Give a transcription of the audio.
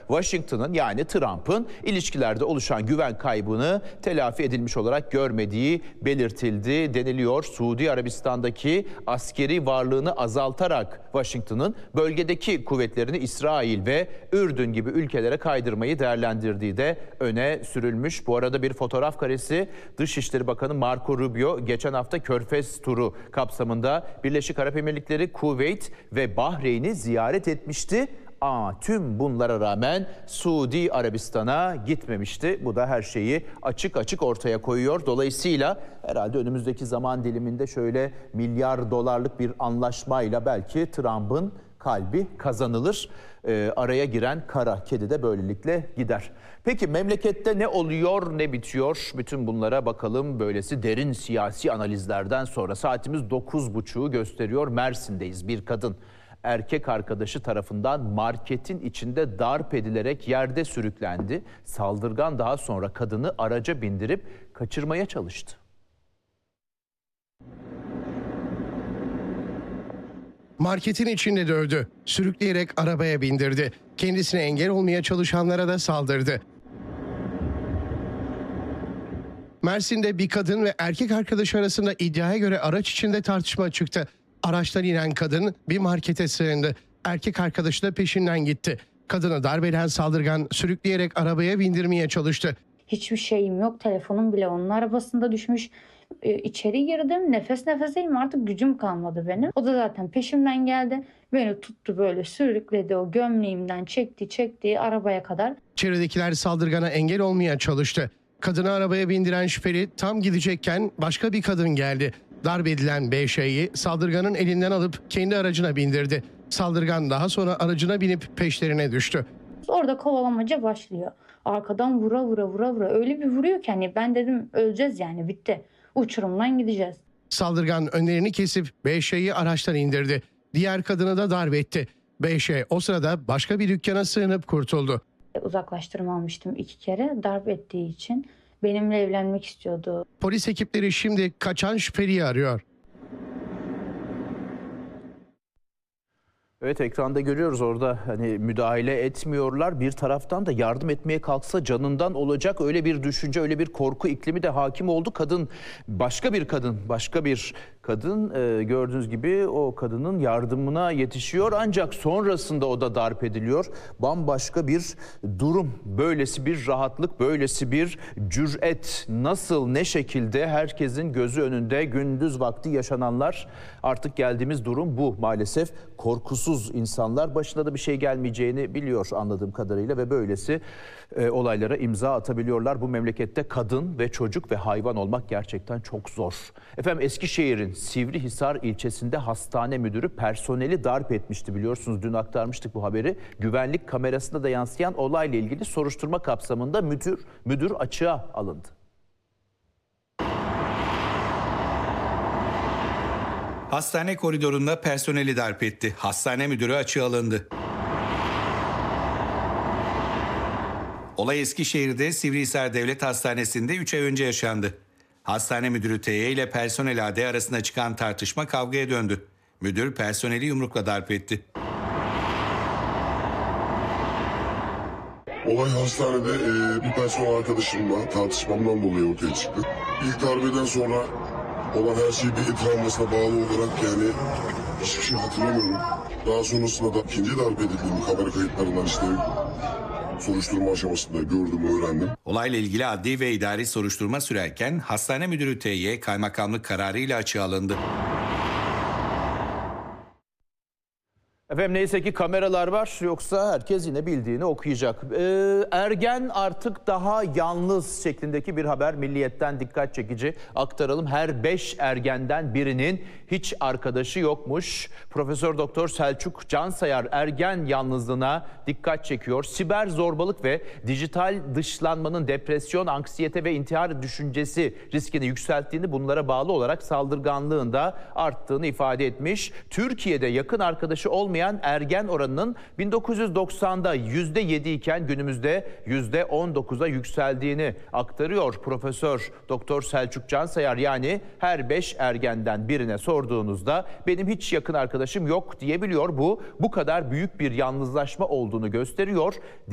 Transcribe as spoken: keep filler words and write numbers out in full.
Washington'ın yani Trump'ın ilişkilerde oluşan güven kaybını telafi edilmiş olarak görmediği belirtildi deniliyor. Suudi Arabistan'daki askeri varlığını azaltarak Washington'ın bölgedeki kuvvetlerini İsrail ve Ürdün gibi ülkelere kaydırmayı değerlendirdiği de öne sürülmüş. Bu arada bir fotoğraf karesi Dışişleri Bakanı Marco Rubio geçen hafta Körfez turu kapsamında Birleşik Arap Emirlikleri, Kuveyt ve Bahreyn'i ziyaret etmişti. Aa, tüm bunlara rağmen Suudi Arabistan'a gitmemişti. Bu da her şeyi açık açık ortaya koyuyor. Dolayısıyla herhalde önümüzdeki zaman diliminde şöyle milyar dolarlık bir anlaşmayla belki Trump'ın kalbi kazanılır. Ee, araya giren kara kedi de böylelikle gider. Peki memlekette ne oluyor, ne bitiyor? Bütün bunlara bakalım böylesi derin siyasi analizlerden sonra. Saatimiz dokuz buçuğu gösteriyor. Mersin'deyiz. Bir kadın erkek arkadaşı tarafından marketin içinde darp edilerek yerde sürüklendi. Saldırgan daha sonra kadını araca bindirip kaçırmaya çalıştı. Marketin içinde dövdü, sürükleyerek arabaya bindirdi. Kendisine engel olmaya çalışanlara da saldırdı. Mersin'de bir kadın ve erkek arkadaşı arasında iddiaya göre araç içinde tartışma çıktı. Araçtan inen kadın bir markete sığındı. Erkek arkadaşı da peşinden gitti. Kadını darbeden saldırgan sürükleyerek arabaya bindirmeye çalıştı. Hiçbir şeyim yok. Telefonum bile onun arabasında düşmüş. Ee, içeri girdim. Nefes nefeseyim. Artık gücüm kalmadı benim. O da zaten peşimden geldi. Beni tuttu böyle sürükledi. O gömleğimden çekti çekti arabaya kadar. Çevredekiler saldırgana engel olmaya çalıştı. Kadını arabaya bindiren şüpheli tam gidecekken başka bir kadın geldi. Darp edilen B Ş'yi saldırganın elinden alıp kendi aracına bindirdi. Saldırgan daha sonra aracına binip peşlerine düştü. Orada kovalamaca başlıyor. Arkadan vura vura vura vura öyle bir vuruyor ki hani ben dedim öleceğiz yani bitti. Uçurumdan gideceğiz. Saldırgan önlerini kesip B Ş'yi araçtan indirdi. Diğer kadını da darp etti. B Ş o sırada başka bir dükkana sığınıp kurtuldu. Uzaklaştırma almıştım iki kere darp ettiği için. Benimle evlenmek istiyordu. Polis ekipleri şimdi kaçan şüpheliyi arıyor. Evet, ekranda görüyoruz, orada hani müdahale etmiyorlar. Bir taraftan da yardım etmeye kalksa canından olacak, öyle bir düşünce, öyle bir korku iklimi de hakim oldu. Kadın, başka bir kadın, başka bir kadın e, gördüğünüz gibi o kadının yardımına yetişiyor. Ancak sonrasında o da darp ediliyor. Bambaşka bir durum, böylesi bir rahatlık, böylesi bir cüret nasıl, ne şekilde herkesin gözü önünde gündüz vakti yaşananlar, artık geldiğimiz durum bu maalesef. Korkusuz insanlar, başına da bir şey gelmeyeceğini biliyor anladığım kadarıyla ve böylesi e, olaylara imza atabiliyorlar. Bu memlekette kadın ve çocuk ve hayvan olmak gerçekten çok zor. Efendim, Eskişehir'in Sivrihisar ilçesinde hastane müdürü personeli darp etmişti, biliyorsunuz, dün aktarmıştık bu haberi. Güvenlik kamerasında da yansıyan olayla ilgili soruşturma kapsamında müdür, müdür açığa alındı. Hastane koridorunda personeli darp etti. Hastane müdürü açığa alındı. Olay Eskişehir'de Sivrihisar Devlet Hastanesi'nde üç ay önce yaşandı. Hastane müdürü T Y ile personel A D arasında çıkan tartışma kavgaya döndü. Müdür personeli yumrukla darp etti. Olay hastanede e, bir personel arkadaşımla tartışmamdan dolayı ortaya çıktı. İlk darbeden sonra olan her şey bir travmasına bağlı olarak yani hiçbir şey hatırlamıyorum. Daha sonrasında da ikinci darp edildiğimi kamera kayıtlarından işte soruşturma aşamasında gördüm, öğrendim. Olayla ilgili adli ve idari soruşturma sürerken hastane müdürü T Y kaymakamlık kararıyla açığa alındı. Efendim, neyse ki kameralar var, yoksa herkes yine bildiğini okuyacak. Ee, ergen artık daha yalnız şeklindeki bir haber Milliyet'ten dikkat çekici. Aktaralım, her beş ergenden birinin hiç arkadaşı yokmuş. Profesör Doktor Selçuk Cansayar ergen yalnızlığına dikkat çekiyor. Siber zorbalık ve dijital dışlanmanın depresyon, anksiyete ve intihar düşüncesi riskini yükselttiğini, bunlara bağlı olarak saldırganlığın da arttığını ifade etmiş. Türkiye'de yakın arkadaşı olmayan ergen oranının bin dokuz yüz doksanda yüzde yedi iken günümüzde yüzde on dokuza yükseldiğini aktarıyor Profesör Doktor Selçuk Cansayar. Yani her beş ergenden birine sorduğunuzda benim hiç yakın arkadaşım yok diyebiliyor. Bu bu kadar büyük bir yalnızlaşma olduğunu gösteriyor.